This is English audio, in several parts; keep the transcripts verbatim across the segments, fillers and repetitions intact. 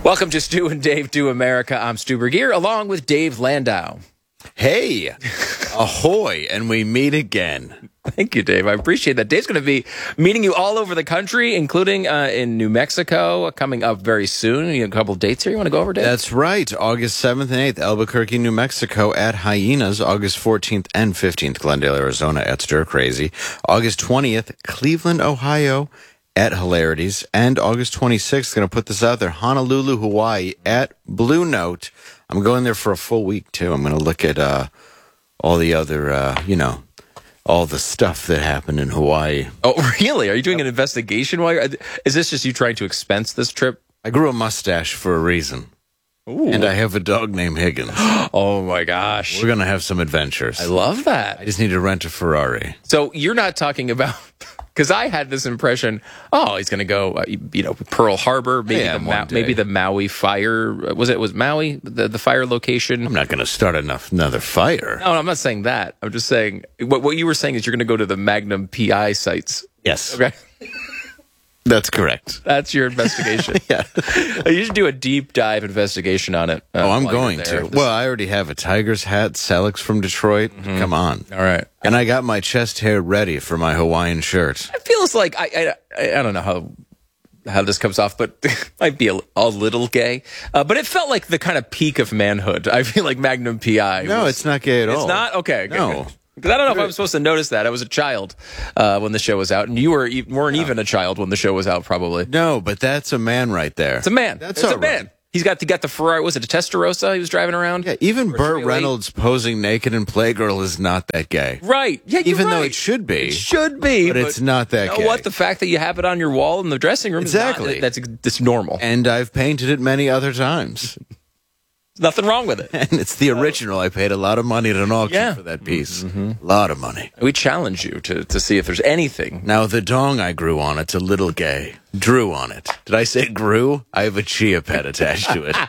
Welcome to Stu and Dave Do America. I'm Stu Bergier, along with Dave Landau. Hey, ahoy, and we meet again. Thank you, Dave. I appreciate that. Dave's going to be meeting you all over the country, including uh, in New Mexico, coming up very soon. You have a couple of dates here you want to go over, Dave? That's right. August seventh and eighth, Albuquerque, New Mexico at Hyenas. August fourteenth and fifteenth, Glendale, Arizona at Stir Crazy. August twentieth, Cleveland, Ohio at Hilarities. And August twenty-sixth, going to put this out there, Honolulu, Hawaii at Blue Note. I'm going there for a full week, too. I'm going to look at uh, all the other, uh, you know, all the stuff that happened in Hawaii. Oh, really? Are you doing an investigation while you're... Is this just you trying to expense this trip? I grew a mustache for a reason. Ooh. And I have a dog named Higgins. Oh, my gosh. We're going to have some adventures. I love that. I just need to rent a Ferrari. So you're not talking about... Because I had this impression, oh, he's going to go, uh, you know, Pearl Harbor, maybe, Yeah, the one Ma- day. maybe the Maui fire. Was it was Maui, the, the fire location? I'm not going to start enough, another fire. No, I'm not saying that. I'm just saying, what, what you were saying is you're going to go to the Magnum P I sites. Yes. Okay. That's correct. That's your investigation. Yeah. You should do a deep dive investigation on it. Uh, Oh, I'm while you're going there. to. Well, I already have a Tiger's hat, Sellex from Detroit. Mm-hmm. Come on. All right. And I got my chest hair ready for my Hawaiian shirt. It feels like, I I, I don't know how how this comes off, but it might be a, a little gay. Uh, but it felt like the kind of peak of manhood. I feel like Magnum P I. No, was, it's not gay at all. It's not? Okay. okay No. good. Because I don't know if I was supposed to notice that. I was a child uh, when the show was out, and you were e- weren't even a child when the show was out, probably. No, but that's a man right there. It's a man. That's it's all a man. right. He's got the got the Ferrari. Was it a Testarossa he was driving around? Yeah, even Or Burt three oh eight? Reynolds posing naked in Playgirl is not that gay. Right. Yeah, you're Even though right. it should be. It should be. But it's not that you know gay. what? The fact that you have it on your wall in the dressing room Exactly. is not, that's, that's normal. And I've painted it many other times. There's nothing wrong with it. And it's the original. I paid a lot of money at an auction Yeah. for that piece. A lot of money. We challenge you to, to see if there's anything. Now, the dong I grew on, it's a little gay. Drew on it. Did I say grew? I have a chia pet attached to it.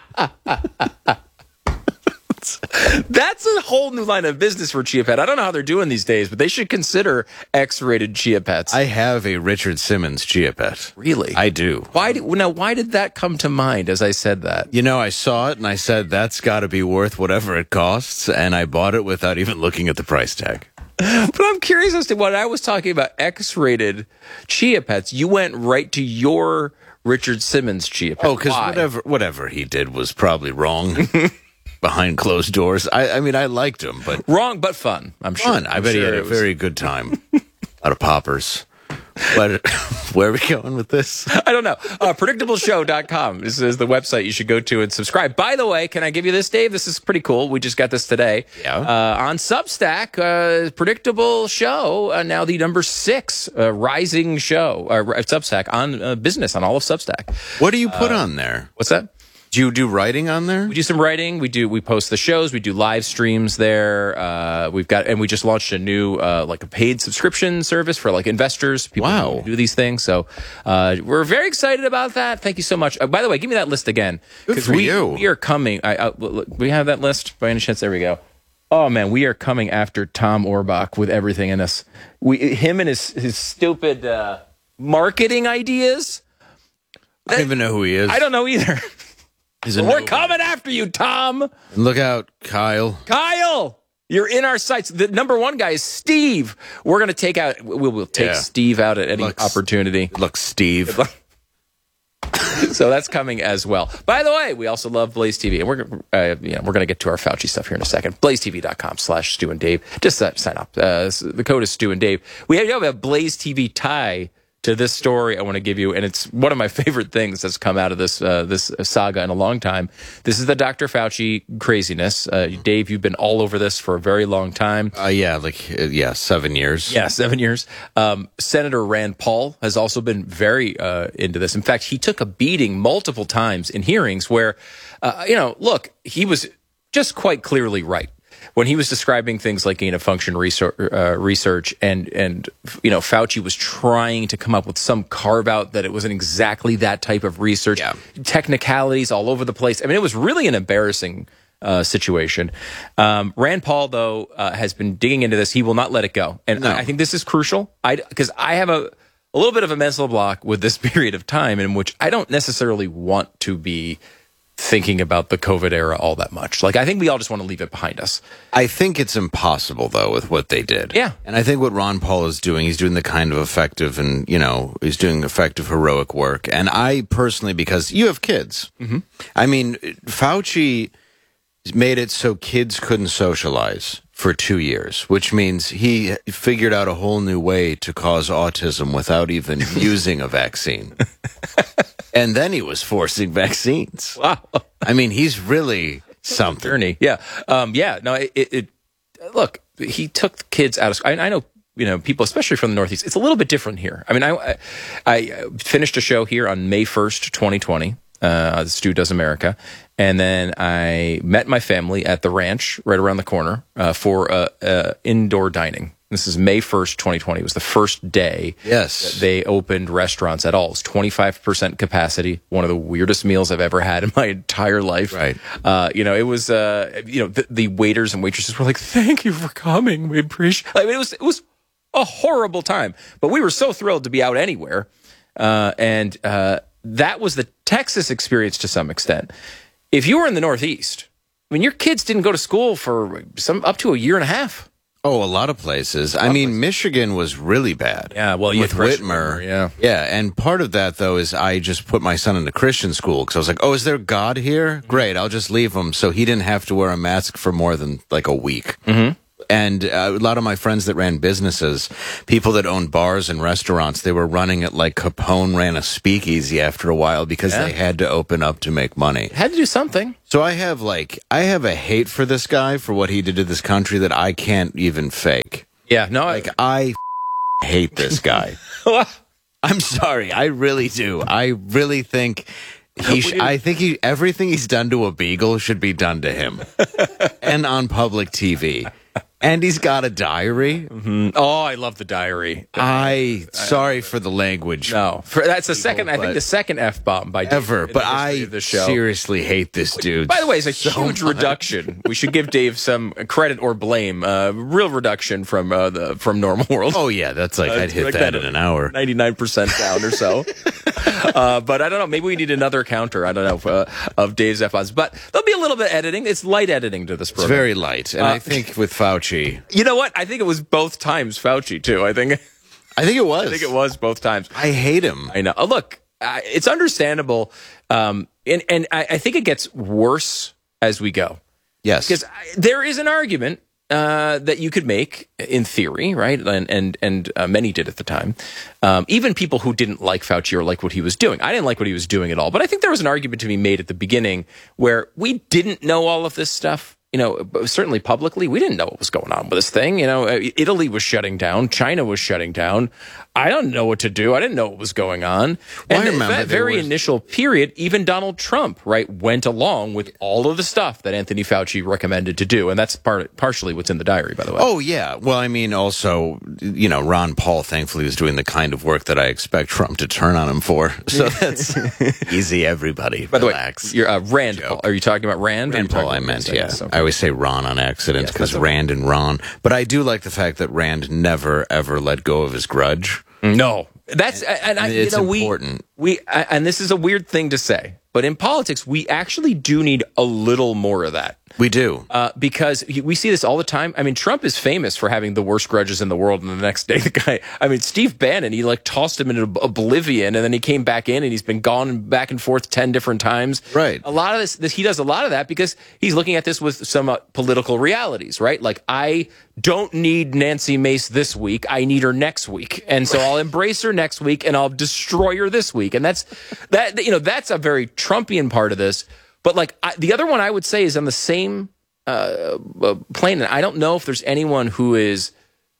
That's a whole new line of business for Chia Pet. I don't know how they're doing these days, but they should consider X-rated Chia Pets. I have a Richard Simmons chia pet. really? I do. Why did, now, why did that come to mind as I said that? You know, I saw it and I said, that's got to be worth whatever it costs. And I bought it without even looking at the price tag. But I'm curious as to what I was talking about X-rated Chia Pets. You went right to your Richard Simmons Chia Pet. Oh, because Why? whatever, whatever he did was probably wrong. Behind closed doors. I, I mean, I liked him, but Wrong, but fun. I'm sure. fun. I I'm bet he sure had a it was- very good time. A lot of poppers. But where are we going with this? I don't know. Uh, predictable show dot com is, is the website you should go to and subscribe. By the way, can I give you this, Dave? This is pretty cool. We just got this today. Yeah. Uh, on Substack, uh, Predictable Show, uh, now the number six uh, rising show, uh, Substack, on uh, business on all of Substack. What do you put on there? What's that? Do you do writing on there? We do some writing. We do. We post the shows. We do live streams there. Uh, we've got, and we just launched a new, uh, like a paid subscription service for like investors. People Wow. who do these things. So uh, we're very excited about that. Thank you so much. Uh, by the way, give me that list again. Good for we, you. We are coming. I, I, look, we have that list by any chance? There we go. Oh man, we are coming after Tom Orbach with everything in us. We, him and his his stupid uh, marketing ideas. I don't even know who he is. I don't know either. He's a We're nobody. coming after you, Tom. And look out, Kyle. Kyle, you're in our sights. The number one guy is Steve. We're going to take out, we'll, we'll take Yeah. Steve out at any Looks- opportunity. Look, Steve. So that's coming as well. By the way, we also love Blaze T V. And we're, uh, you know, we're going to get to our Fauci stuff here in a second. blaze T V dot com slash Stu and Dave. Just uh, sign up. Uh, the code is Stu and Dave. We have, we have a Blaze T V tie to this story I want to give you, and it's one of my favorite things that's come out of this uh, this saga in a long time. This is the Doctor Fauci craziness. Uh, Dave, you've been all over this for a very long time. Uh, yeah, like, uh, yeah, seven years. Yeah, seven years. Um, Senator Rand Paul has also been very uh, into this. In fact, he took a beating multiple times in hearings where, uh, you know, look, he was just quite clearly right. When he was describing things like gain of function research, uh, research and, and, you know, Fauci was trying to come up with some carve out that it wasn't exactly that type of research, Yeah. technicalities all over the place. I mean, it was really an embarrassing uh, situation. Um, Rand Paul, though, uh, has been digging into this. He will not let it go. And No. I, I think this is crucial because I have a, a little bit of a mental block with this period of time in which I don't necessarily want to be thinking about the COVID era all that much. Like, I think we all just want to leave it behind us. I think it's impossible, though, with what they did. Yeah. And I think what Ron Paul is doing, he's doing the kind of effective and, you know, he's doing effective, heroic work. And I personally, because you have kids, mm-hmm. I mean, Fauci made it so kids couldn't socialize for two years, which means he figured out a whole new way to cause autism without even using a vaccine. And then he was forcing vaccines. Wow. I mean, he's really something. Journey. Yeah. Um, yeah. No, it, it, it, look, he took the kids out of school. I, I know, you know, people, especially from the Northeast, it's a little bit different here. I mean, I, I, I finished a show here on May first, twenty twenty. Uh, Stu Does America. And then I met my family at the ranch right around the corner uh, for uh, uh, indoor dining. This is May first, twenty twenty. It was the first day yes. that they opened restaurants at all. It was twenty-five percent capacity, one of the weirdest meals I've ever had in my entire life. Right. Uh, you know, it was, uh, you know, the, the waiters and waitresses were like, thank you for coming. We appreciate I mean, it was, it was a horrible time, but we were so thrilled to be out anywhere. Uh, and uh, that was the Texas experience to some extent. If you were in the Northeast, I mean, your kids didn't go to school for some up to a year and a half. Oh, a lot of places. I mean, places. Michigan was really bad. Yeah, well, with Whitmer. Yeah. Yeah, and part of that, though, is I just put my son in a Christian school because I was like, oh, is there God here? Great, I'll just leave him. So he didn't have to wear a mask for more than like a week. Mm-hmm. And uh, a lot of my friends that ran businesses, people that owned bars and restaurants, they were running it like Capone ran a speakeasy after a while because yeah. they had to open up to make money. Had to do something. So I have like, I have a hate for this guy for what he did to this country that I can't even fake. Yeah, no, like I, I hate this guy. I'm sorry, I really do. I really think he. Sh- I think he. Everything he's done to a beagle should be done to him, and on public T V. And he's got a diary. Mm-hmm. Oh, I love the diary. I, sorry for the language. No, for, that's the people, second, I think the second F-bomb by Dave ever, but I the show. seriously hate this dude. By the way, it's a so huge much. reduction. We should give Dave some credit or blame. Uh, real reduction from uh, the from normal world. Oh, yeah, that's like, uh, I'd hit like that, that in an hour. ninety-nine percent down or so. uh, but I don't know, maybe we need another counter, I don't know, uh, of Dave's F-bombs. But there'll be a little bit of editing. It's light editing to this program. It's very light. And uh, I think with Fauci... You know what? I think it was both times Fauci, too. I think I think it was. I think it was both times. I hate him. I know. Oh, look, uh, it's understandable. Um, and and I, I think it gets worse as we go. Yes. Because there is an argument uh, that you could make in theory, right? And and, and uh, many did at the time. Um, even people who didn't like Fauci or like what he was doing. I didn't like what he was doing at all. But I think there was an argument to be made at the beginning where we didn't know all of this stuff. You know, certainly publicly, we didn't know what was going on with this thing. You know, Italy was shutting down. China was shutting down. I don't know what to do. I didn't know what was going on. Well, and I remember that very was... initial period, even Donald Trump, right, went along with all of the stuff that Anthony Fauci recommended to do. And that's part, partially what's in the diary, by the way. Oh, yeah. Well, I mean, also, you know, Ron Paul, thankfully, was doing the kind of work that I expect Trump to turn on him for. So that's easy, everybody. By the Relax. way, you're, uh, Rand Paul. Are you talking about Rand? Rand Paul, I meant, yeah. Okay. I always say Ron on accident because yes, Rand and Ron. But I do like the fact that Rand never, ever let go of his grudge. No. That's, and, and I, it's you know, important. We, we, and this is a weird thing to say, but in politics, we actually do need a little more of that. We do. Uh, because we see this all the time. I mean, Trump is famous for having the worst grudges in the world, and the next day the guy, I mean, Steve Bannon, he like tossed him into oblivion, and then he came back in, and he's been gone back and forth ten different times. Right. A lot of this, this he does a lot of that because he's looking at this with some uh, political realities, right? Like, I don't need Nancy Mace this week. I need her next week. And so I'll embrace her next week, and I'll destroy her this week. And that's, that, you know, that's a very Trumpian part of this. But like I, the other one I would say is on the same uh, uh, plane. And I don't know if there's anyone who is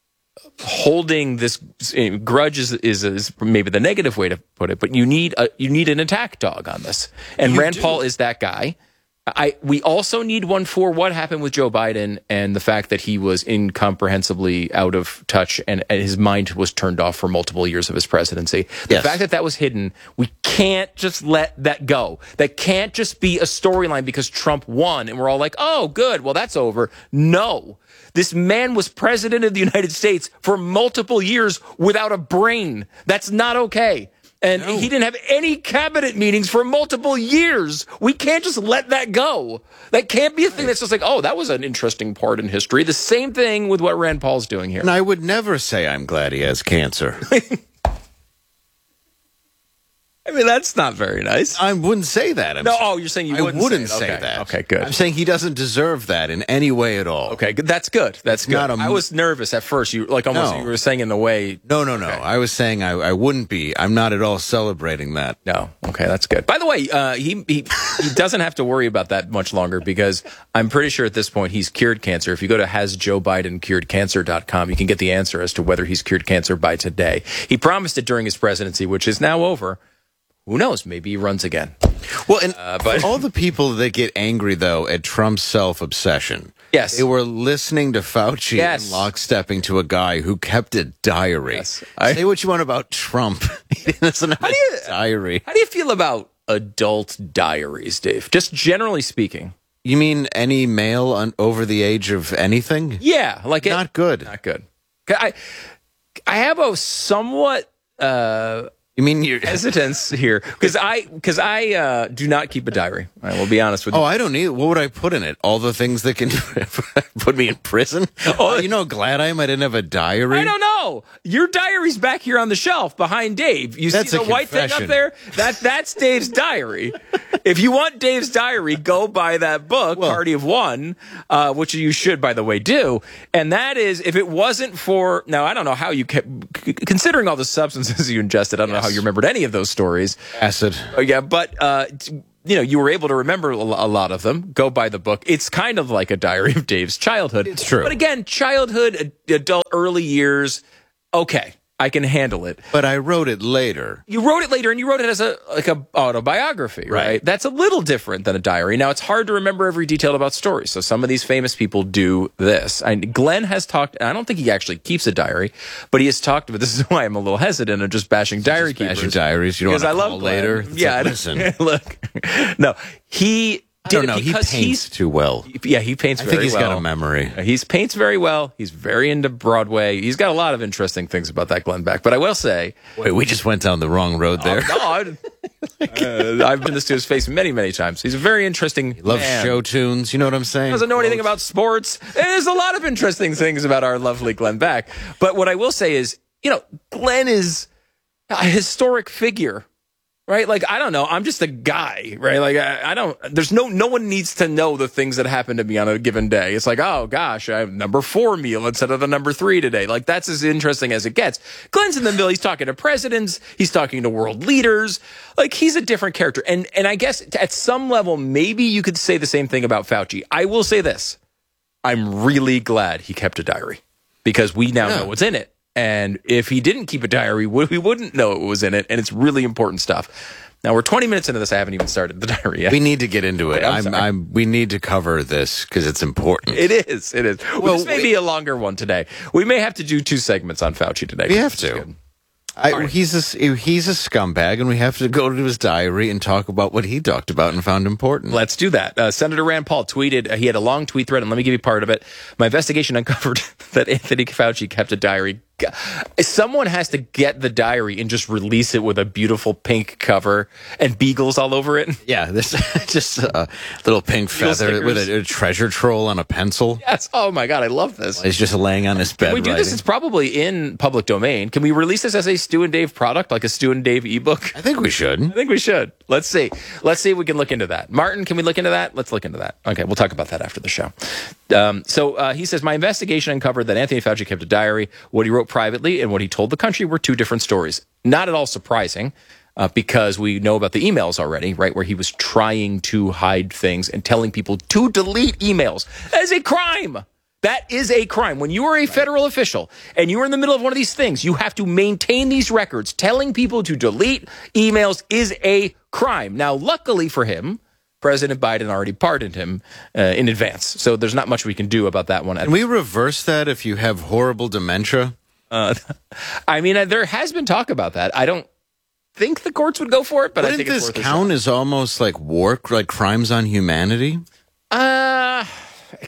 holding this you know, grudge is, is is maybe the negative way to put it. But you need a, you need an attack dog on this. And you Rand do. Paul is that guy. I we also need one for what happened with Joe Biden and the fact that he was incomprehensibly out of touch and, and his mind was turned off for multiple years of his presidency. The yes. fact that that was hidden, we can't just let that go. That can't just be a storyline because Trump won and we're all like, oh, good, well, that's over. No. This man was president of the United States for multiple years without a brain. That's not okay. And No. he didn't have any cabinet meetings for multiple years. We can't just let that go. That can't be a thing that's just like, oh, that was an interesting part in history. The same thing with what Rand Paul's doing here. And I would never say I'm glad he has cancer. I mean, that's not very nice. I wouldn't say that. I'm No, oh, you're saying you I wouldn't, wouldn't say, say, it. Okay. that. Okay, good. I'm saying he doesn't deserve that in any way at all. Okay, good. That's good. That's good. not a- I was nervous at first. You like almost No. you were saying in the way. No, no, no. Okay. I was saying I, I wouldn't be. I'm not at all celebrating that. No. Okay, that's good. By the way, uh, he he he doesn't have to worry about that much longer because I'm pretty sure at this point he's cured cancer. If you go to has joe biden cured cancer dot com, you can get the answer as to whether he's cured cancer by today. He promised it during his presidency, which is now over. Who knows? Maybe he runs again. Well, and Uh, but- for all the people that get angry, though, at Trump's self-obsession, Yes. they were listening to Fauci Yes. and lockstepping to a guy who kept a diary. Yes. I- Say what you want about Trump. He doesn't have do a you- diary. How do you feel about adult diaries, Dave? Just generally speaking. You mean any male un- over the age of anything? Yeah, like it, Not good. Not good. I I have a somewhat uh, You mean you're... hesitance here because I because I uh, do not keep a diary. I will be honest with you. Oh, I don't need. What would I put in it? All the things that can put me in prison. Oh, you know, how glad I am I didn't have a diary. I don't know. Your diary's back here on the shelf behind Dave. You That's see the a white thing up confession. there? That that's Dave's diary. If you want Dave's diary, go buy that book, Well- Party of One, uh, which you should, by the way, do. And that is, if it wasn't for now, I don't know how you kept considering all the substances you ingested. I don't know how you remembered any of those stories. Acid. Oh, yeah, but uh, t- you know, you were able to remember a lo- a lot of them. Go buy the book. It's kind of like a diary of Dave's childhood. It's true. But again, childhood, ad- adult, early years, okay, I can handle it. But I wrote it later. You wrote it later, and you wrote it as a like a autobiography, right? Right. That's a little different than a diary. Now, it's hard to remember every detail about stories, so some of these famous people do this. I, Glenn has talked. I don't think he actually keeps a diary, but he has talked. But this is why I'm a little hesitant of just bashing diary Just bash keepers. your diaries. You don't because I want to love call Glenn. later. It's Yeah, like, I- listen. look, no, he. I don't did it know. He because paints he's- too well. Yeah, he paints I very think he's well. got a memory. He paints very well. He's very into Broadway. He's got a lot of interesting things about that Glenn Beck. But I will say, Wait, we just went down the wrong road there. no, I, uh, I've been this to his face many, many times. He's a very interesting. Loves man. show tunes. You know what I'm saying? Doesn't know anything about sports. And there's a lot of interesting things about our lovely Glenn Beck. But what I will say is, you know, Glenn is a historic figure. Right? Like, I don't know. I'm just a guy, right? Like, I, I don't, there's no, no one needs to know the things that happen to me on a given day. It's like, oh gosh, I have number four meal instead of the number three today. Like, that's as interesting as it gets. Glenn's in the middle. He's talking to presidents. He's talking to world leaders. Like, he's a different character. And, and I guess at some level, maybe you could say the same thing about Fauci. I will say this. I'm really glad he kept a diary because we now Yeah. know what's in it. And if he didn't keep a diary, we wouldn't know what was in it. And it's really important stuff. Now, we're twenty minutes into this. I haven't even started the diary yet. We need to get into it. I'm I'm, sorry. I'm, we need to cover this because it's important. It is. It is. Well, Well, this may we- be a longer one today. We may have to do two segments on Fauci today. We have which is to. good. I, he's a he's a scumbag, and we have to go to his diary and talk about what he talked about and found important. Let's do that. Uh, Senator Rand Paul tweeted, uh, he had a long tweet thread, and let me give you part of it. My investigation uncovered that Anthony Fauci kept a diary. G- Someone has to get the diary and just release it with a beautiful pink cover and beagles all over it. Yeah, this just a little pink Little feather with stickers. a, a treasure troll on a pencil. Yes. Oh, my God. I love this. He's just laying on his bed. Can we do this? writing. It's probably in public domain. Can we release this as a Stu and Dave product, like a Stu and Dave ebook? I think we should. I think we should. Let's see. Let's see if we can look into that. Martin, can we look into that? Let's look into that. Okay, we'll talk about that after the show. Um, so uh, he says, my investigation uncovered that Anthony Fauci kept a diary. What he wrote privately and what he told the country were two different stories. Not at all surprising. Uh, because we know about the emails already, right, where he was trying to hide things and telling people to delete emails. That is a crime. That is a crime. When you are a federal official and you are in the middle of one of these things, you have to maintain these records. Telling people to delete emails is a crime. Now, luckily for him, President Biden already pardoned him uh, in advance. So there's not much we can do about that one. Can we reverse that if you have horrible dementia? Uh, I mean, uh, there has been talk about that. I don't think the courts would go for it, but I Wouldn't think it's this worth a count shot. as almost like war, like crimes on humanity? Uh,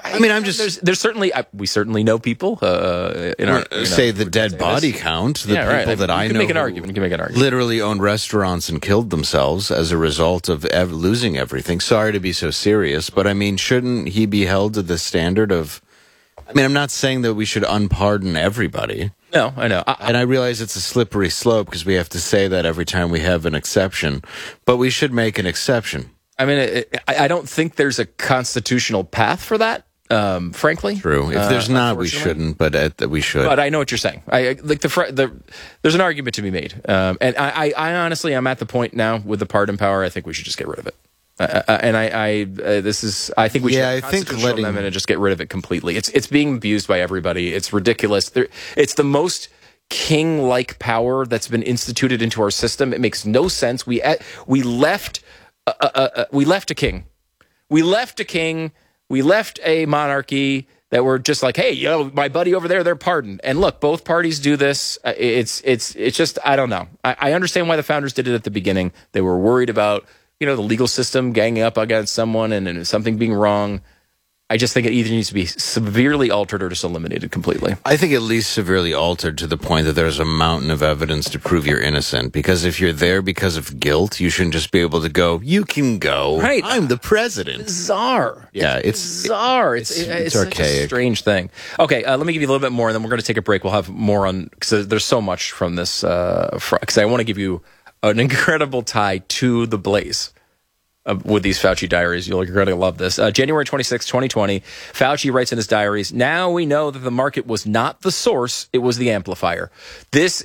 I mean, I'm just there's, there's certainly I, we certainly know people uh, in our you know, say the dead body this. count. The yeah, people right. that you I can know make an argument. You can make an argument. Literally owned restaurants and killed themselves as a result of ev- losing everything. Sorry to be so serious, but I mean, shouldn't he be held to the standard of? I mean, I'm not saying that we should unpardon everybody. No, I know. I, and I realize it's a slippery slope because we have to say that every time we have an exception, but we should make an exception. I mean, it, I, I don't think there's a constitutional path for that, um, frankly. True. If there's uh, not, we shouldn't, but uh, we should. But I know what you're saying. I like the, the there's an argument to be made. Um, and I, I, I honestly, I'm at the point now with the pardon power, I think we should just get rid of it. Uh, uh, and I, I uh, this is, I think we should yeah, have a I think constitutional letting... amendment and just get rid of it completely. It's it's being abused by everybody. It's ridiculous. There, it's the most king-like power that's been instituted into our system. It makes no sense. We uh, we left uh, uh, uh, we left a king. We left a king. We left a monarchy that were just like, hey, you know, my buddy over there, they're pardoned. And look, both parties do this. Uh, It's it's it's just I don't know. I, I understand why the founders did it at the beginning. They were worried about, you know, the legal system ganging up against someone and, and something being wrong. I just think it either needs to be severely altered or just eliminated completely. I think at least severely altered to the point that there's a mountain of evidence to prove you're innocent. Because if you're there because of guilt, you shouldn't just be able to go, you can go. Right. I'm the president. Bizarre. Yeah, it's, it's bizarre. It's, it's, it's, it's such archaic. a strange thing. Okay, uh, let me give you a little bit more, and then we're going to take a break. We'll have more on, because there's so much from this, because uh, I want to give you an incredible tie to the Blaze. Uh, with these Fauci diaries. You're going to love this. Uh, January twenty-sixth, twenty twenty, Fauci writes in his diaries, now we know that the market was not the source, it was the amplifier. This,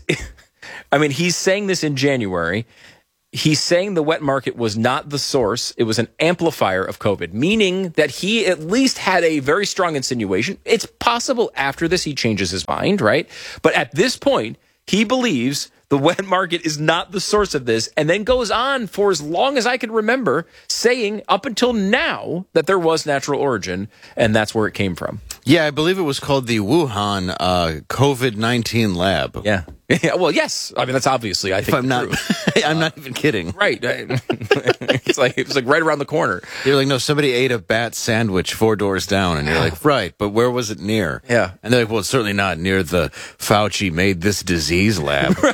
I mean, he's saying this in January. He's saying the wet market was not the source, it was an amplifier of COVID, meaning that he at least had a very strong insinuation. It's possible after this he changes his mind, right? But at this point, he believes the wet market is not the source of this, and then goes on for as long as I can remember saying up until now that there was natural origin, and that's where it came from. Yeah, I believe it was called the Wuhan uh, COVID nineteen lab. Yeah. Yeah. Well, yes. I mean, that's obviously, I If think, I'm not, I'm not even kidding. right. It's like it was like right around the corner. You're like, no, somebody ate a bat sandwich four doors down, and you're like, right, but where was it near? Yeah. And they're like, well, it's certainly not near the Fauci made this disease lab. Right.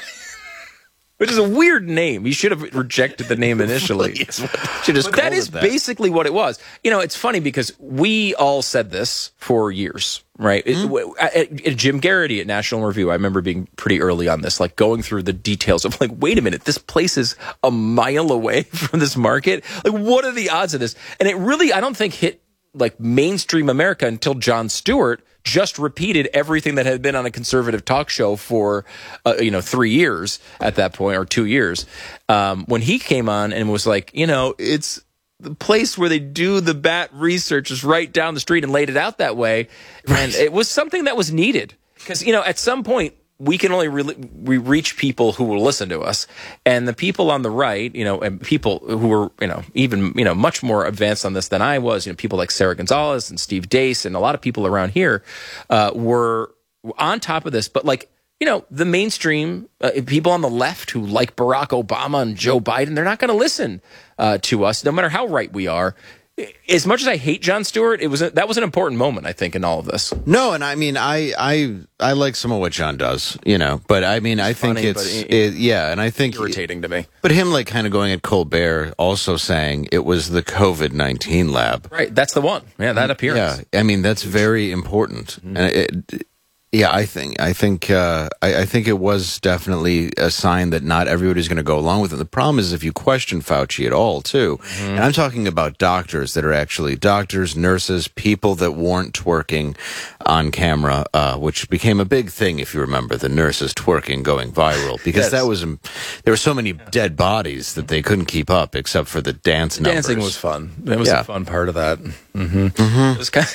Which is a weird name. You should have rejected the name initially. Yes, should have But that called is it that. basically what it was. You know, it's funny because we all said this for years, right? Mm-hmm. It, at, at Jim Garrity at National Review, I remember being pretty early on this, like going through the details of like, wait a minute, this place is a mile away from this market. Like, what are the odds of this? And it really, I don't think hit like mainstream America until Jon Stewart just repeated everything that had been on a conservative talk show for, uh, you know, three years at that point, or two years, um, when he came on and was like, you know, it's the place where they do the bat research is right down the street, and laid it out that way. Right. And it was something that was needed because, you know, at some point, we can only re- we reach people who will listen to us, and the people on the right, you know, and people who were, you know, even, you know, much more advanced on this than I was, you know, people like Sarah Gonzalez and Steve Deace and a lot of people around here uh, were on top of this. But like, you know, the mainstream uh, people on the left who like Barack Obama and Joe Biden, they're not going to listen uh, to us, no matter how right we are. As much as I hate Jon Stewart, it was a, that was an important moment, I think, in all of this. No, and I mean, I I I like some of what John does, you know, but I mean, I think funny, it's but it- it, yeah, and I think Irritating to me. But him like kind of going at Colbert, also saying it was the COVID nineteen lab. Right, that's the one. Yeah, that appearance. Yeah, I mean that's very important, and it, yeah, I think I think uh, I, I think it was definitely a sign that not everybody's going to go along with it. The problem is if you question Fauci at all, too, mm-hmm. and I'm talking about doctors that are actually doctors, nurses, people that weren't twerking on camera, uh, which became a big thing if you remember the nurses twerking going viral because yes. that was um, there were so many dead bodies that they couldn't keep up except for the dance numbers. Dancing was fun. That was yeah. a fun part of that. Mm-hmm. Mm-hmm. It was kind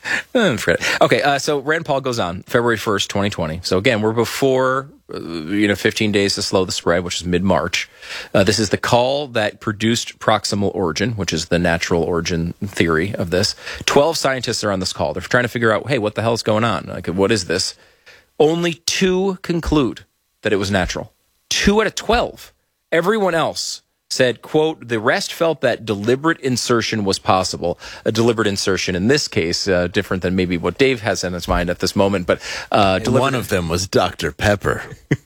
of, okay, uh, so Rand Paul goes on February first, twenty twenty. So again, we're before, uh, you know, fifteen days to slow the spread, which is mid-March. Uh, this is the call that produced proximal origin, which is the natural origin theory of this. twelve scientists are on this call. They're trying to figure out, hey, what the hell is going on? Like, what is this? Only two conclude that it was natural. Two out of twelve. Everyone else said, quote, the rest felt that deliberate insertion was possible. A deliberate insertion in this case, uh, different than maybe what Dave has in his mind at this moment, but uh, one of them was Doctor Pepper.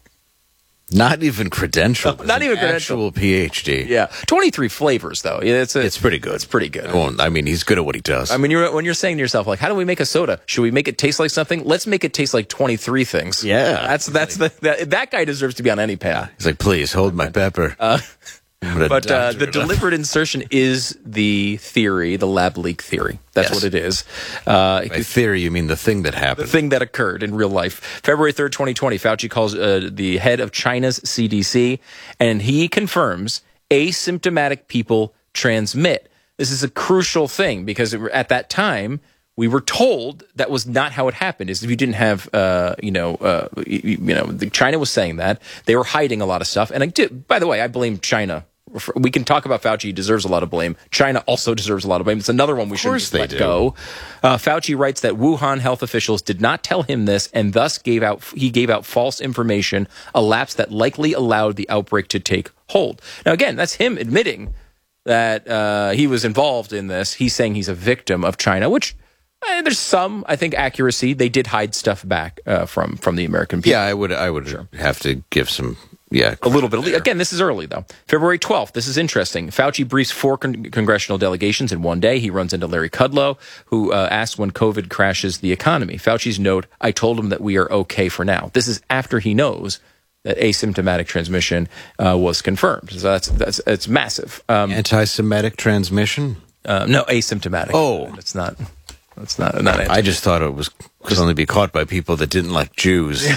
Not even credentialed. No, not even credentialed. Actual P H D. Yeah, twenty-three flavors though. Yeah, it's a, it's pretty good. It's pretty good. Well, I mean, he's good at what he does. I mean, you're, when you're saying to yourself, like, how do we make a soda? Should we make it taste like something? Let's make it taste like twenty-three things. Yeah, that's that's the that, that guy deserves to be on any pan. He's like, please hold my pepper. Uh, But uh, the deliberate insertion is the theory, the lab leak theory. That's yes. what it is. Uh, By theory, you mean the thing that happened. The thing that occurred in real life. February third, twenty twenty, Fauci calls uh, the head of China's C D C, and he confirms asymptomatic people transmit. This is a crucial thing because at that time, we were told that was not how it happened. Is if you didn't have, uh, you know, uh, you, you know, the, China was saying that they were hiding a lot of stuff. And I did, by the way, I blame China. We can talk about Fauci. He deserves a lot of blame. China also deserves a lot of blame. It's another one we shouldn't just let do. go. Uh, Fauci writes that Wuhan health officials did not tell him this, and thus gave out he gave out false information, a lapse that likely allowed the outbreak to take hold. Now, again, that's him admitting that uh, he was involved in this. He's saying he's a victim of China, which eh, there's some, I think, accuracy. They did hide stuff back uh, from from the American people. Yeah, I would I would sure. have to give some. Yeah, a little bit. There. Again, this is early, though. February twelfth, this is interesting. Fauci briefs four con- congressional delegations in one day. He runs into Larry Kudlow, who uh, asks when COVID crashes the economy. Fauci's note, I told him that we are okay for now. This is after he knows that asymptomatic transmission uh, was confirmed. So that's, that's it's massive. Um, Anti-Semitic transmission? Uh, no, asymptomatic. Oh. It's not... That's not, not I just thought it was could only be caught by people that didn't like Jews.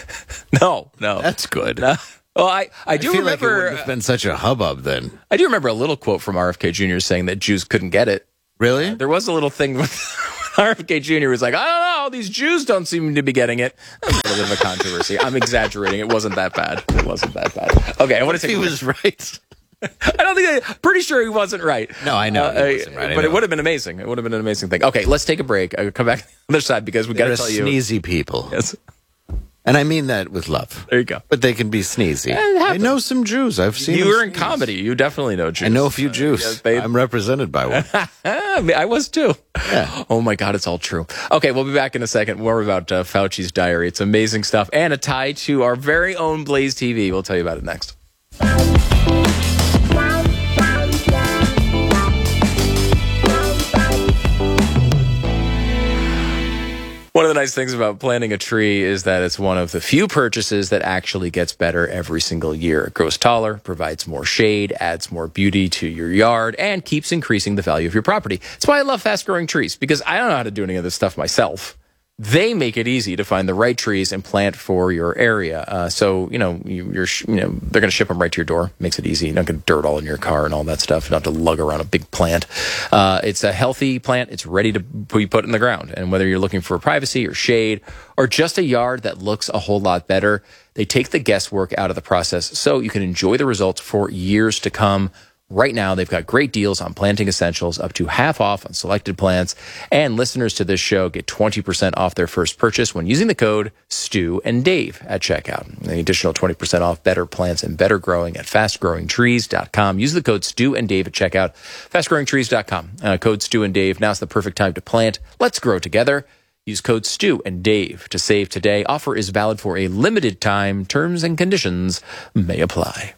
no, no. That's good. No. Well, I, I do I feel remember... like it wouldn't have been such a hubbub then. I do remember a little quote from R F K Junior saying that Jews couldn't get it. Really? Uh, there was a little thing with R F K Junior was like, I don't know, these Jews don't seem to be getting it. That was a little bit of a controversy. I'm exaggerating. It wasn't that bad. It wasn't that bad. Okay, I want to take... He was right. I don't think... I, pretty sure he wasn't right. No, I know uh, he wasn't right. But it would have been amazing. It would have been an amazing thing. Okay, let's take a break. I'll come back to the other side because we got to tell you... sneezy people. Yes. And I mean that with love. There you go. But they can be sneezy. I know some Jews. I've seen You were in sneeze. comedy. You definitely know Jews. I know a few Jews. Uh, yes, they... I'm represented by one. I was too. Yeah. Oh my God, it's all true. Okay, we'll be back in a second. More about uh, Fauci's diary. It's amazing stuff. And a tie to our very own Blaze T V. We'll tell you about it next. One of the nice things about planting a tree is that it's one of the few purchases that actually gets better every single year. It grows taller, provides more shade, adds more beauty to your yard, and keeps increasing the value of your property. That's why I love fast-growing trees, because I don't know how to do any of this stuff myself. They make it easy to find the right trees and plant for your area. Uh, so, you know, you, you're, you know, they're going to ship them right to your door. Makes it easy. You don't get dirt all in your car and all that stuff. You don't have to lug around a big plant. Uh, it's a healthy plant. It's ready to be put in the ground. And whether you're looking for privacy or shade or just a yard that looks a whole lot better, they take the guesswork out of the process so you can enjoy the results for years to come. Right now, they've got great deals on planting essentials, up to half off on selected plants. And listeners to this show get twenty percent off their first purchase when using the code Stu and Dave at checkout. The additional twenty percent off better plants and better growing at fast growing trees dot com. Use the code Stu and Dave at checkout. fast growing trees dot com. Uh, code Stu and Dave. Now's the perfect time to plant. Let's grow together. Use code Stu and Dave to save today. Offer is valid for a limited time. Terms and conditions may apply.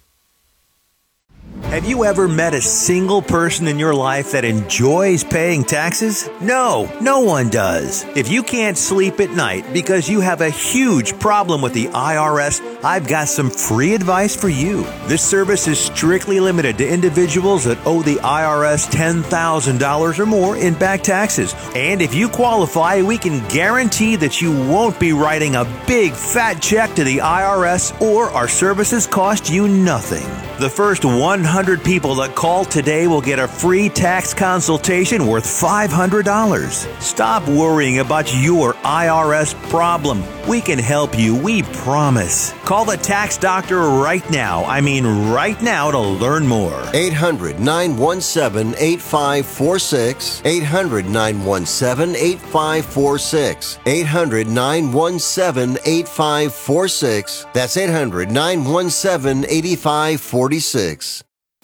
Have you ever met a single person in your life that enjoys paying taxes? No, no one does. If you can't sleep at night because you have a huge problem with the I R S, I've got some free advice for you. This service is strictly limited to individuals that owe the I R S ten thousand dollars or more in back taxes. And if you qualify, we can guarantee that you won't be writing a big fat check to the I R S, or our services cost you nothing. The first one hundred people that call today will get a free tax consultation worth five hundred dollars. Stop worrying about your I R S problem. We can help you, we promise. Call the tax doctor right now. I mean right now to learn more. eight hundred, nine one seven, eight five four six. eight hundred, nine one seven, eight five four six. eight hundred, nine one seven, eight five four six. That's eight hundred, nine one seven, eight five four six.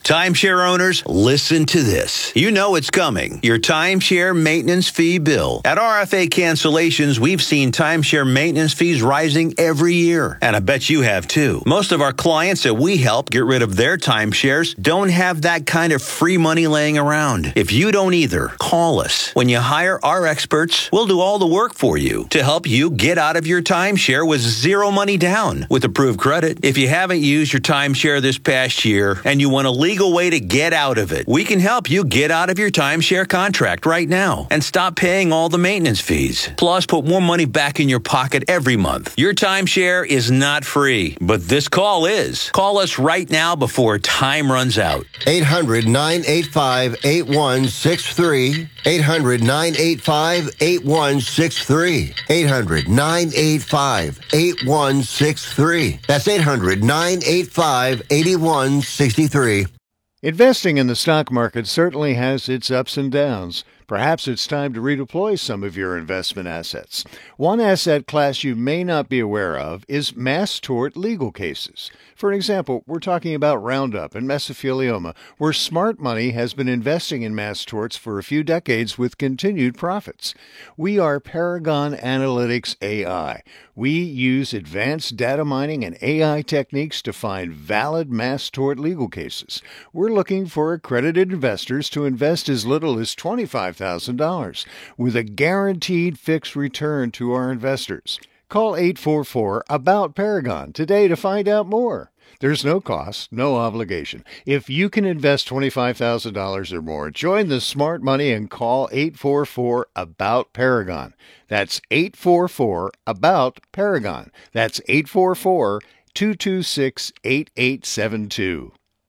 Timeshare owners, listen to this. You know it's coming. Your timeshare maintenance fee bill. At R F A Cancellations, we've seen timeshare maintenance fees rising every year. And I bet you have too. Most of our clients that we help get rid of their timeshares don't have that kind of free money laying around. If you don't either, call us. When you hire our experts, we'll do all the work for you to help you get out of your timeshare with zero money down with approved credit. If you haven't used your timeshare this past year and you want to leave legal way to get out of it. We can help you get out of your timeshare contract right now and stop paying all the maintenance fees. Plus, put more money back in your pocket every month. Your timeshare is not free, but this call is. Call us right now before time runs out. eight hundred, nine eight five, eight one six three. eight hundred, nine eight five, eight one six three. eight hundred, nine eight five, eight one six three. That's eight hundred, nine eight five, eight one six three. Investing in the stock market certainly has its ups and downs. Perhaps it's time to redeploy some of your investment assets. One asset class you may not be aware of is mass tort legal cases. For example, we're talking about Roundup and mesothelioma, where smart money has been investing in mass torts for a few decades with continued profits. We are Paragon Analytics A I. We use advanced data mining and A I techniques to find valid mass tort legal cases. We're looking for accredited investors to invest as little as twenty-five thousand dollars with a guaranteed fixed return to our investors. Call eight four four, ABOUT Paragon today to find out more. There's no cost, no obligation. If you can invest twenty-five thousand dollars or more, join the smart money and call eight four four, ABOUT Paragon. That's eight four four, ABOUT Paragon. That's eight four four, two two six, eight eight seven two.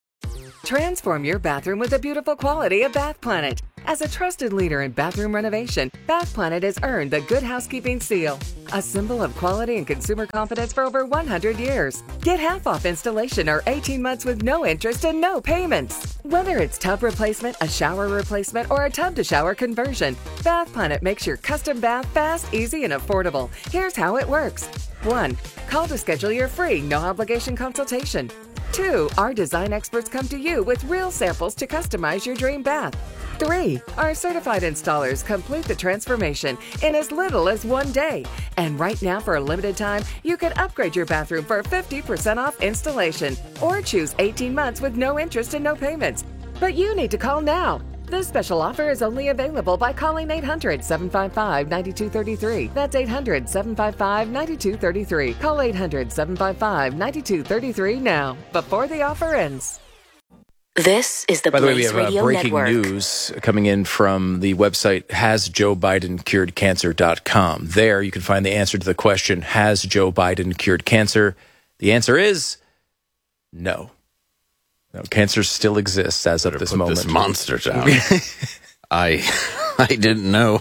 Transform your bathroom with the beautiful quality of Bath Planet. As a trusted leader in bathroom renovation, Bath Planet has earned the Good Housekeeping seal, a symbol of quality and consumer confidence for over one hundred years. Get half off installation or eighteen months with no interest and no payments. Whether it's tub replacement, a shower replacement, or a tub-to-shower conversion, Bath Planet makes your custom bath fast, easy, and affordable. Here's how it works. one. Call to schedule your free, no-obligation consultation. two. Our design experts come to you with real samples to customize your dream bath. three. Our certified installers complete the transformation in as little as one day. And right now, for a limited time, you can upgrade your bathroom for fifty percent off installation or choose eighteen months with no interest and no payments. But you need to call now. This special offer is only available by calling eight hundred, seven five five, nine two three three. That's eight hundred, seven five five, nine two three three. Call eight hundred, seven five five, nine two three three now, before the offer ends. This is the By the way, we Blaze have uh, Radio breaking Network. news coming in from the website has joe biden cured cancer dot com. There you can find the answer to the question, has Joe Biden cured cancer? The answer is no. No, cancer still exists as of this Put moment. This monster down. I I didn't know.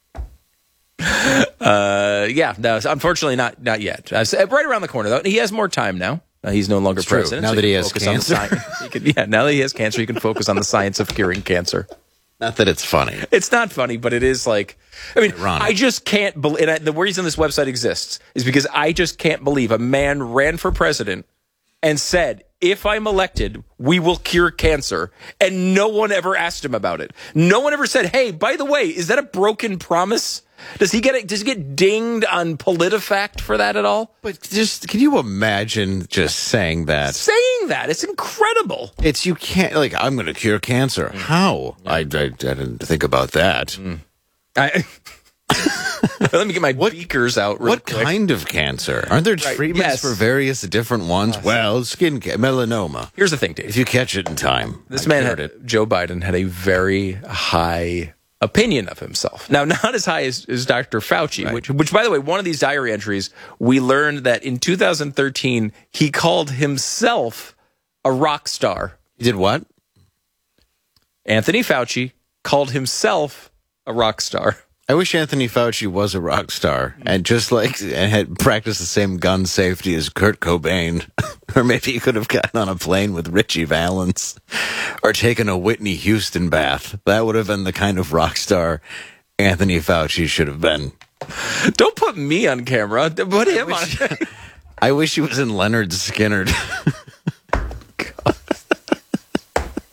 Uh, yeah, no, unfortunately not not yet. Uh, so, right around the corner, though. He has more time now. Uh, he's no longer It's true. president. Now so that he he can has focus on the cancer. science. He can, yeah, now that he has cancer, he can focus on the science of curing cancer. Not that it's funny. It's not funny, but it is like, I mean, Ironic. I just can't believe, and I, the reason this website exists is because I just can't believe a man ran for president and said, if I'm elected, we will cure cancer. And no one ever asked him about it. No one ever said, hey, by the way, is that a broken promise? Does he get it? Does he get dinged on PolitiFact for that at all? But just, can you imagine just saying that? Saying that, it's incredible. It's, you can't, like, I'm going to cure cancer. How? I, I, I didn't think about that. I, let me get my beakers out real What quick. kind of cancer? Aren't there Right, treatments yes. for various different ones? Well, skin ca- melanoma. Here's the thing, Dave. If you catch it in time. This I man, cured had, it. Joe Biden, had a very high opinion of himself. Now, not as high as, as Doctor Fauci, Right. which, which, by the way, one of these diary entries, we learned that in two thousand thirteen, he called himself a rock star. You did what? Anthony Fauci called himself a rock star. I wish Anthony Fauci was a rock star and just like and had practiced the same gun safety as Kurt Cobain. Or maybe he could have gotten on a plane with Richie Valens or taken a Whitney Houston bath. That would have been the kind of rock star Anthony Fauci should have been. Don't put me on camera. Put him on. I wish he was in Leonard Skinner.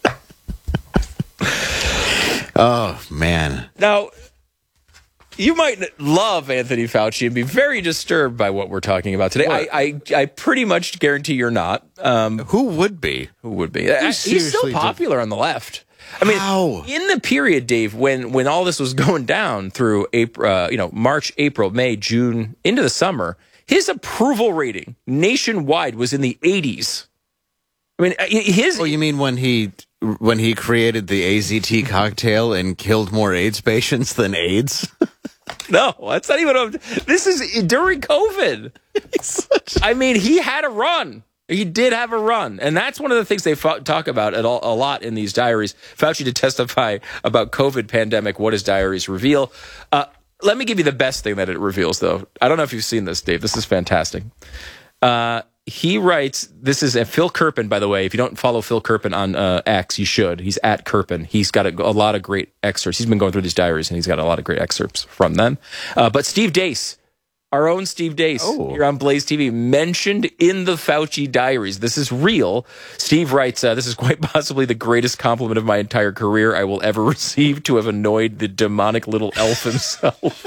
Oh, man. Now, you might love Anthony Fauci and be very disturbed by what we're talking about today. I, I I pretty much guarantee you're not. Um, Who would be? who would be? He's still seriously popular on the left. I mean, How? in the period, Dave, when when all this was going down through April, uh, you know, March, April, May, June, into the summer, his approval rating nationwide was in the eighties. I mean, his. Oh, you mean when he when he created the A Z T cocktail and killed more AIDS patients than AIDS? No, that's not even. A, this is during COVID. I mean, he had a run. He did have a run, and that's one of the things they fo- talk about at all, a lot in these diaries. Fauci did testify about COVID pandemic, what his diaries reveal. Uh, let me give you the best thing that it reveals, though. I don't know if you've seen this, Dave. This is fantastic. Uh, he writes, this is uh, Phil Kerpen, by the way. If you don't follow Phil Kerpen on uh, X, you should. He's at Kerpen. He's got a, a lot of great excerpts. He's been going through these diaries, and he's got a lot of great excerpts from them. Uh, but Steve Deace, our own Steve Deace, Oh. here on Blaze T V, mentioned in the Fauci diaries. This is real. Steve writes, uh, this is quite possibly the greatest compliment of my entire career I will ever receive, to have annoyed the demonic little elf himself.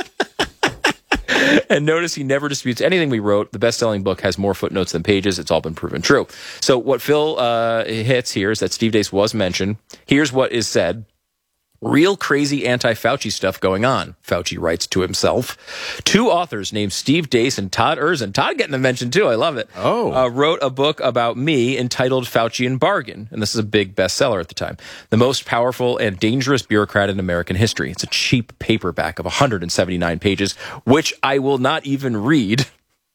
And notice he never disputes anything we wrote. The best-selling book has more footnotes than pages. It's all been proven true. So what Phil uh, hits here is that Steve Deace was mentioned. Here's what is said. Real crazy anti-Fauci stuff going on, Fauci writes to himself. Two authors named Steve Deace and Todd Erzin, Todd getting a mention too, I love it, Oh. uh, wrote a book about me entitled Faucian Bargain, and this is a big bestseller at the time. The most powerful and dangerous bureaucrat in American history. It's a cheap paperback of one hundred seventy-nine pages, which I will not even read.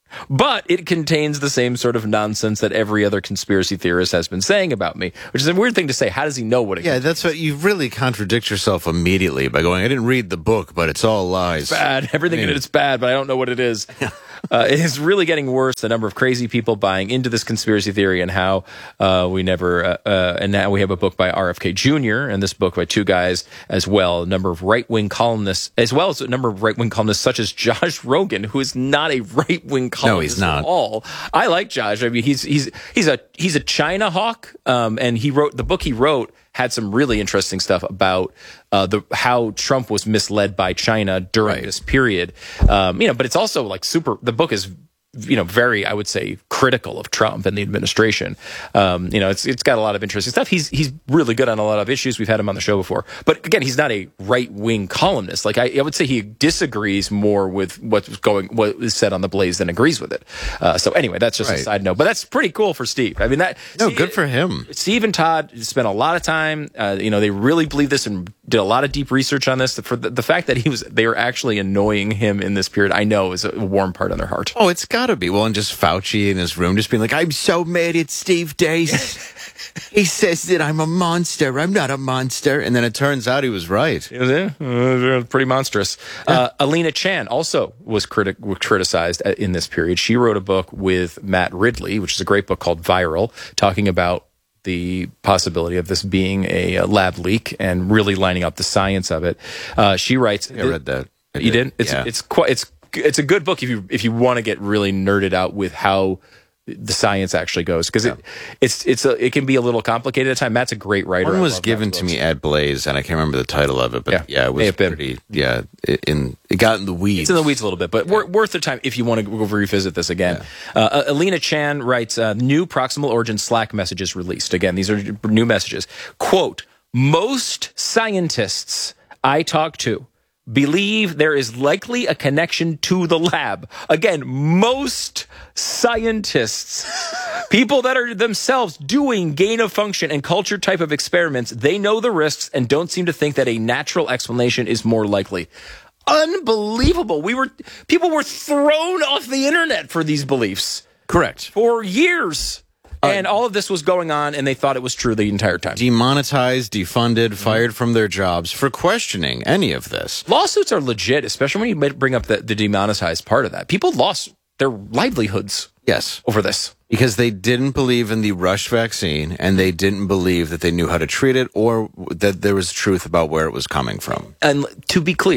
But it contains the same sort of nonsense that every other conspiracy theorist has been saying about me, which is a weird thing to say. How does he know what it Yeah, that's what you really contradict yourself immediately by going, I didn't read the book, but it's all lies. bad. Everything in it is bad, but I don't know what it is. Uh, it is really getting worse. The number of crazy people buying into this conspiracy theory, and how uh, we never. Uh, uh, and now we have a book by R F K Junior and this book by two guys as well. A number of right wing columnists, as well as a number of right wing columnists, such as Josh Rogan, who is not a right wing columnist No, he's not. at all. I like Josh. I mean, he's he's he's a he's a China hawk, um, and he wrote the book he wrote. Had some really interesting stuff about uh, the how Trump was misled by China during Right. this period. Um, you know, but it's also like super. The book is, you know, very, I would say, critical of Trump and the administration. Um, you know, it's it's got a lot of interesting stuff. He's he's really good on a lot of issues. We've had him on the show before, but again, he's not a right wing columnist. Like I, I would say, he disagrees more with what's going what is said on the Blaze than agrees with it. Uh, so anyway, that's just a Right. side note. But that's pretty cool for Steve. I mean, that No, see, good for him. Steve and Todd spent a lot of time. Uh, you know, they really believe this and did a lot of deep research on this. For the, the fact that he was, they were actually annoying him in this period, I know is a warm part on their heart. Oh, it's got to be. Well, and just Fauci in his room just being like, I'm so mad at Steve Deace. He says that I'm a monster. I'm not a monster. And then it turns out he was right. It was, eh, uh, pretty monstrous. Uh, Alina Chan also was criti- criticized in this period. She wrote a book with Matt Ridley, which is a great book called Viral, talking about the possibility of this being a, a lab leak and really lining up the science of it. Uh, she writes, I read that. I you did? It's Yeah. it's quite it's it's a good book if you if you want to get really nerded out with how the science actually goes, because it it's it's a, it can be a little complicated at times. Matt's a great writer. One I was love given Matt's to books. me at Blaze, and I can't remember the title of it, but Yeah. yeah, it May was have been. pretty, yeah, it, in, it got in the weeds. It's in the weeds a little bit, but wor- worth the time if you want to go revisit this again. Uh, uh, Alina Chan writes, uh, new proximal origin Slack messages released. Again, these are new messages. Quote, most scientists I talk to believe there is likely a connection to the lab. Again, most scientists, people that are themselves doing gain of function and culture type of experiments, they know the risks and don't seem to think that a natural explanation is more likely. Unbelievable. We were people were thrown off the internet for these beliefs Correct. for years. And all of this was going on, and they thought it was true the entire time. Demonetized, defunded, fired from their jobs for questioning any of this. Lawsuits are legit, especially when you bring up the, the demonetized part of that. People lost their livelihoods Yes. over this. Because they didn't believe in the rush vaccine, and they didn't believe that they knew how to treat it or that there was truth about where it was coming from. And to be clear,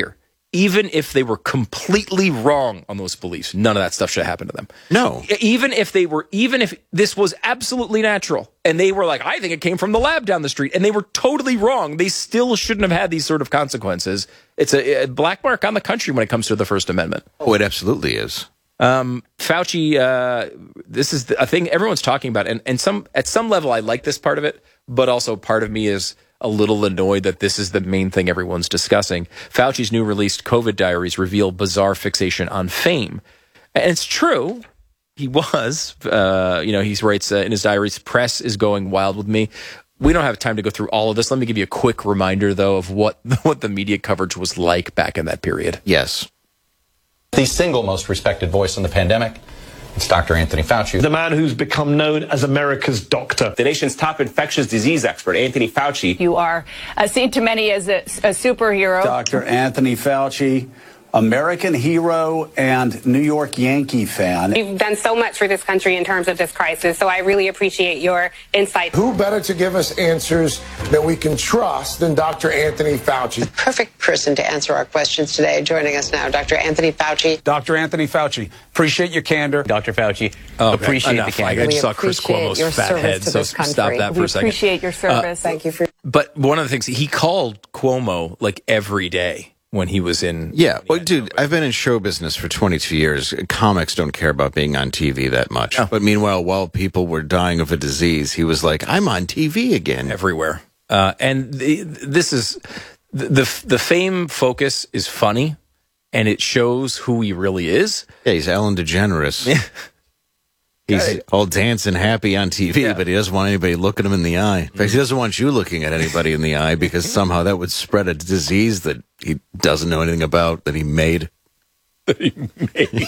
even if they were completely wrong on those beliefs, none of that stuff should happen to them. No. Even if they were, even if this was absolutely natural and they were like, I think it came from the lab down the street, and they were totally wrong, they still shouldn't have had these sort of consequences. It's a, a black mark on the country when it comes to the First Amendment. Oh, it absolutely is. Um, Fauci, uh, this is a thing everyone's talking about. And, and some, at some level, I like this part of it, but also part of me is a little annoyed that this is the main thing everyone's discussing. Fauci's new released COVID diaries reveal bizarre fixation on fame. And it's true. He was, uh, you know, he writes uh, in his diaries, press is going wild with me. We don't have time to go through all of this. Let me give you a quick reminder, though, of what, what the media coverage was like back in that period. Yes. The single most respected voice in the pandemic, it's Doctor Anthony Fauci. The man who's become known as America's doctor. The nation's top infectious disease expert, Anthony Fauci. You are uh, seen to many as a, a superhero. Doctor Anthony Fauci, American hero and New York Yankee fan. You've done so much for this country in terms of this crisis, so I really appreciate your insight. Who better to give us answers that we can trust than Doctor Anthony Fauci? The perfect person to answer our questions today. Joining us now, Doctor Anthony Fauci. Doctor Anthony Fauci, appreciate your candor. Doctor Fauci, oh, appreciate enough. the candor. I just saw Chris Cuomo's fat head, so stop that for we a second. appreciate your service. Uh, Thank you for... But one of the things, he called Cuomo like every day when he was in... Yeah, well, dude, I've been in show business for twenty-two years. Comics don't care about being on T V that much. Oh. But meanwhile, while people were dying of a disease, he was like, I'm on T V again. Everywhere. Uh, and the, this is... The, the the fame focus is funny, and it shows who he really is. Yeah, he's Ellen DeGeneres. He's all dancing happy on T V, yeah. But he doesn't want anybody looking him in the eye. In fact, he doesn't want you looking at anybody in the eye because somehow that would spread a disease that he doesn't know anything about, that he made. That he made.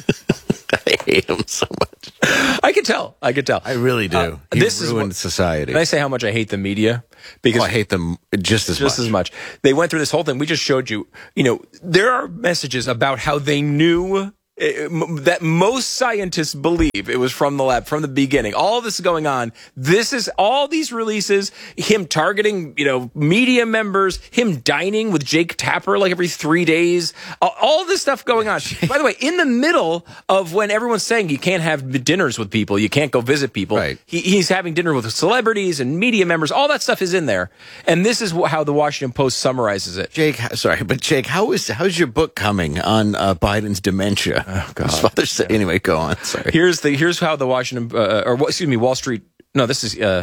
I hate him so much. I can tell. I can tell. I really do. Uh, he this ruined is what, society. Can I say how much I hate the media? Because oh, I hate them just as just much. as much. They went through this whole thing. We just showed you. You know, there are messages about how they knew. It, that most scientists believe it was from the lab from the beginning. All this is going on. This is all these releases, him targeting, you know, media members, him dining with Jake Tapper like every three days, all this stuff going on. By the way, in the middle of when everyone's saying you can't have dinners with people, you can't go visit people, right. he, he's having dinner with celebrities and media members. All that stuff is in there. And this is how the Washington Post summarizes it. Jake, sorry, but Jake, how is how's your book coming on uh, Biden's dementia? Oh, God. His father said, anyway, go on. Sorry. Here's the here's how the Washington uh, or excuse me, Wall Street. No, this is uh,